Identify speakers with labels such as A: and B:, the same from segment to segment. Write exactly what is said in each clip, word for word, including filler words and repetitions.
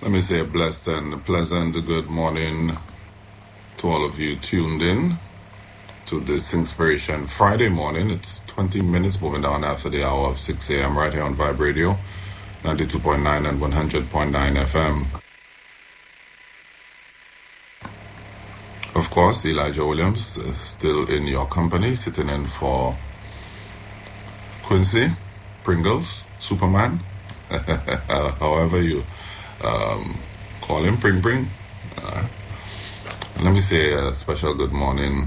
A: Let me say a blessed and pleasant good morning to all of you tuned in to this Inspiration Friday morning. It's twenty minutes moving down after the hour of six a.m. right here on Vibe Radio, ninety-two point nine and one hundred point nine F M. Of course, Elijah Williams uh, still in your company, sitting in for Quincy Pringles, Superman, however you um, call him, Pring Pring. Uh, let me say a special good morning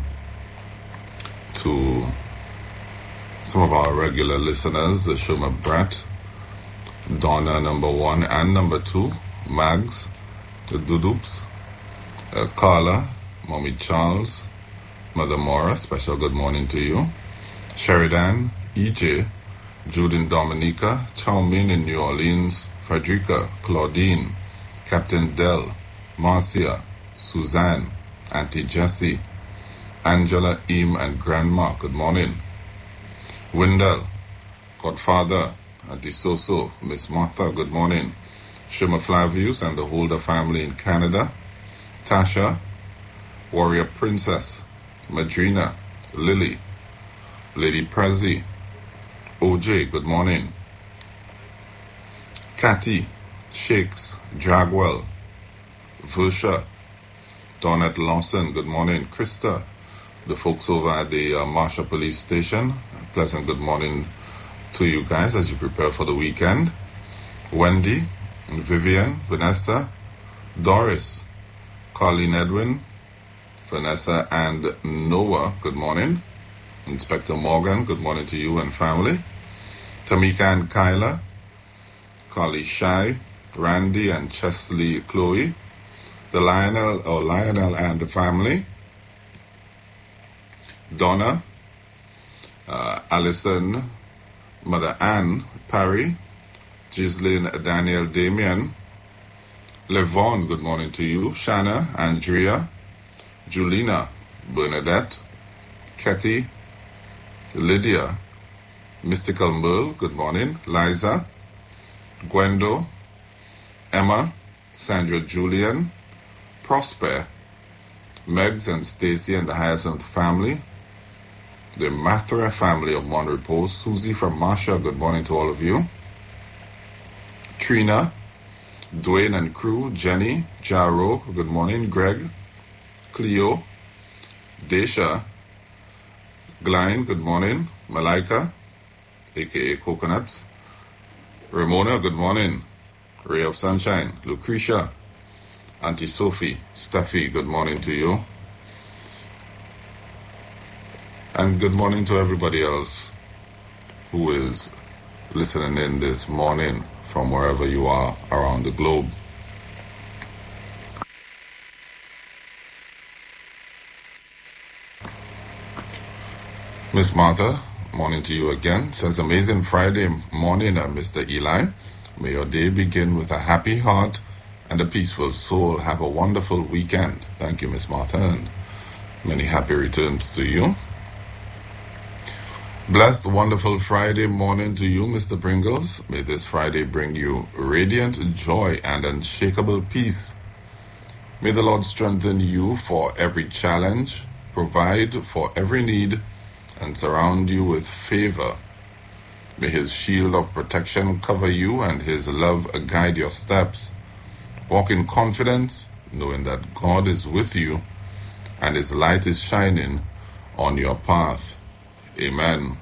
A: to some of our regular listeners, Shoma Bratt, Donna number one and number two, Mags, the Dudoops, uh, Carla, Mommy Charles, Mother Mora, special good morning to you, Sheridan, E J, Judith Dominica, Chow Min in New Orleans, Frederica, Claudine, Captain Dell, Marcia, Suzanne, Auntie Jessie, Angela, Eam, and Grandma, good morning. Wendell, Godfather, Auntie Soso, Miss Martha, good morning. Shima Flavius and the Holder family in Canada, Tasha, Warrior Princess, Madrina, Lily, Lady Prezi, O J, good morning. Cathy, Shakes, Jagwell, Versha, Donette Lawson, good morning. Krista, the folks over at the uh, Marshall Police Station, pleasant good morning to you guys as you prepare for the weekend. Wendy, Vivian, Vanessa, Doris, Colleen Edwin, Vanessa and Noah, good morning. Inspector Morgan, good morning to you and family. Tamika and Kyla, Carly Shai, Randy and Chesley Chloe, the Lionel or Lionel and the family, Donna, uh, Allison, Mother Ann, Parry, Gislyn, Daniel, Damien, Levon, good morning to you, Shanna, Andrea, Julina, Bernadette, Ketty, Lydia, Mystical Merle, good morning, Liza, Gwendo, Emma, Sandra Julian, Prosper, Megs and Stacy and the Hyacinth family, the Mathra family of Mon Repose, Susie from Marsha, good morning to all of you, Trina, Dwayne and crew, Jenny, Jaro, good morning, Greg, Cleo, Desha, Glyne, good morning, Malika, aka Coconuts, Ramona, good morning, Ray of Sunshine, Lucretia, Auntie Sophie, Steffi, good morning to you, and good morning to everybody else who is listening in this morning from wherever you are around the globe. Miss Martha, morning to you again. Says amazing Friday morning, uh, Mister Eli. May your day begin with a happy heart and a peaceful soul. Have a wonderful weekend. Thank you, Miss Martha, and many happy returns to you. Blessed, wonderful Friday morning to you, Mister Pringles. May this Friday bring you radiant joy and unshakable peace. May the Lord strengthen you for every challenge, provide for every need, and surround you with favor. May his shield of protection cover you and his love guide your steps. Walk in confidence, knowing that God is with you and his light is shining on your path. Amen.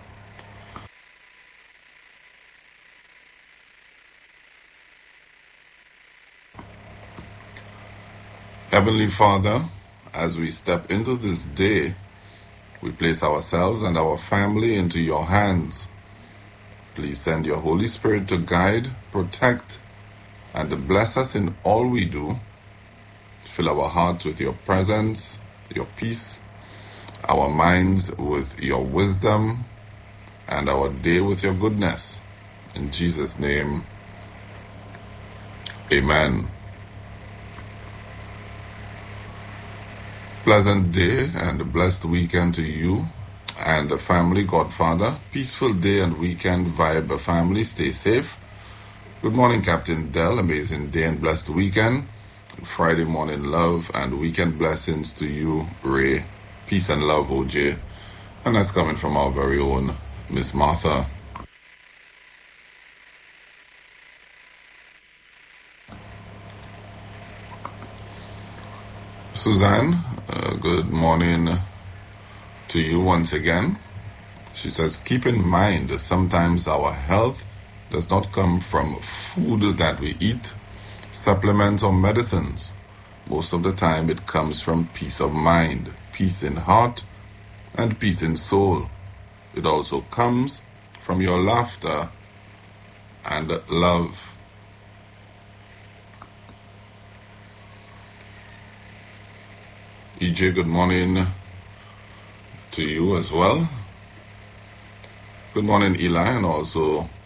A: Heavenly Father, as we step into this day, we place ourselves and our family into your hands. Please send your Holy Spirit to guide, protect, and to bless us in all we do. Fill our hearts with your presence, your peace, our minds with your wisdom, and our day with your goodness. In Jesus' name, amen. Pleasant day and a blessed weekend to you and the family, Godfather. Peaceful day and weekend, Vibe family. Stay safe. Good morning, Captain Dell. Amazing day and blessed weekend. Friday morning love and weekend blessings to you, Ray. Peace and love, O J. And that's coming from our very own Miss Martha. Suzanne, uh, good morning to you once again. She says, keep in mind that sometimes our health does not come from food that we eat, supplements, or medicines. Most of the time it comes from peace of mind, peace in heart, and peace in soul. It also comes from your laughter and love. E J, good morning to you as well. Good morning, Eli, and also